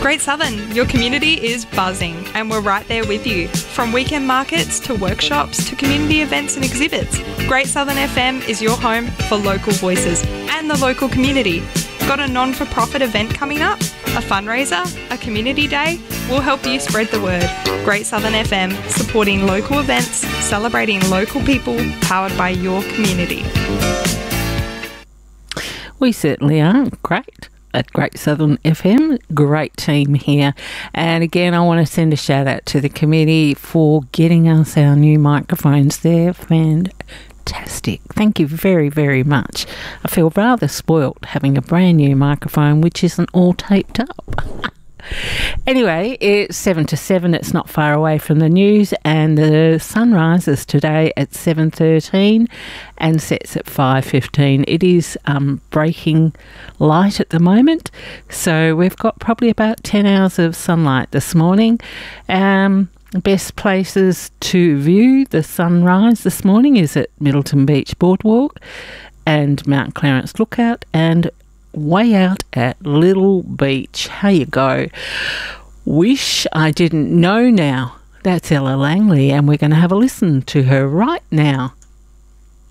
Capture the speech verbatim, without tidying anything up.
Great Southern, your community is buzzing and we're right there with you. From weekend markets to workshops to community events and exhibits, Great Southern F M is your home for local voices and the local community. Got a non-for-profit event coming up? A fundraiser? A community day? We'll help you spread the word. Great Southern F M, supporting local events, celebrating local people, powered by your community. We certainly are. Great. At Great Southern F M, great team here. And again, I want to send a shout out to the committee for getting us our new microphones. They're fantastic. Thank you very, very much. I feel rather spoilt having a brand new microphone which isn't all taped up. Anyway, it's seven to seven. It's not far away from the news, and the sun rises today at seven thirteen and sets at five fifteen. It is um, breaking light at the moment, so we've got probably about ten hours of sunlight this morning. Um, best places to view the sunrise this morning is at Middleton Beach Boardwalk and Mount Clarence Lookout, and way out at Little Beach. How you go. Wish I Didn't Know Now. That's Ella Langley, and we're going to have a listen to her right now.